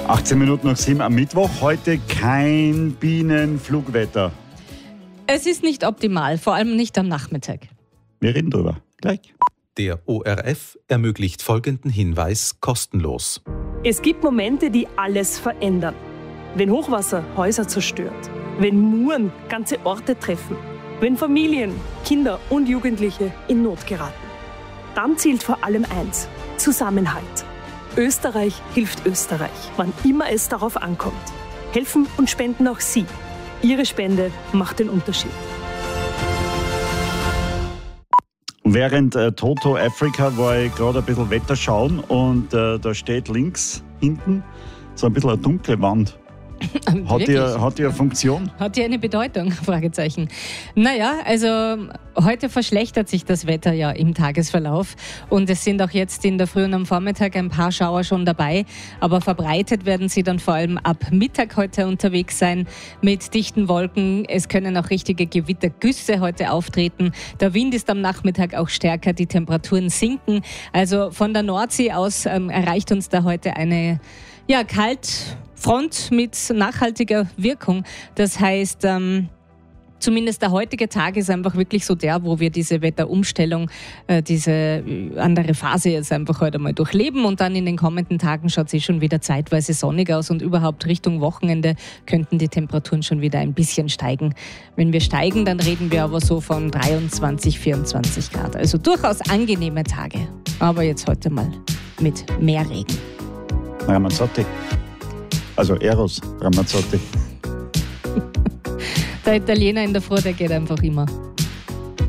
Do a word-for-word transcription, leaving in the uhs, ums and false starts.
achtzehn Minuten nach sieben am Mittwoch. Heute kein Bienenflugwetter. Es ist nicht optimal, vor allem nicht am Nachmittag. Wir reden drüber. Gleich. Der O R F ermöglicht folgenden Hinweis kostenlos. Es gibt Momente, die alles verändern. Wenn Hochwasser Häuser zerstört, wenn Muren ganze Orte treffen, wenn Familien, Kinder und Jugendliche in Not geraten. Dann zählt vor allem eins: Zusammenhalt. Österreich hilft Österreich, wann immer es darauf ankommt. Helfen und spenden auch Sie. Ihre Spende macht den Unterschied. Während äh, Toto Africa war ich gerade ein bisschen Wetter schauen und äh, da steht links hinten so ein bisschen eine dunkle Wand. Hat die, hat die eine Funktion? Hat die eine Bedeutung? Fragezeichen. Naja, also heute verschlechtert sich das Wetter ja im Tagesverlauf und es sind auch jetzt in der Früh und am Vormittag ein paar Schauer schon dabei, aber verbreitet werden sie dann vor allem ab Mittag heute unterwegs sein mit dichten Wolken. Es können auch richtige Gewittergüsse heute auftreten. Der Wind ist am Nachmittag auch stärker, die Temperaturen sinken. Also von der Nordsee aus ähm, erreicht uns da heute eine ja, Kaltfront mit nachhaltiger Wirkung. Das heißt, ähm, zumindest der heutige Tag ist einfach wirklich so der, wo wir diese Wetterumstellung, äh, diese andere Phase jetzt einfach heute mal durchleben und dann in den kommenden Tagen schaut es eh schon wieder zeitweise sonnig aus und überhaupt Richtung Wochenende könnten die Temperaturen schon wieder ein bisschen steigen. Wenn wir steigen, dann reden wir aber so von dreiundzwanzig, vierundzwanzig Grad. Also durchaus angenehme Tage, aber jetzt heute mal mit mehr Regen. Ramazzotti. Also Eros Ramazzotti. Der Italiener in der Früh, der geht einfach immer.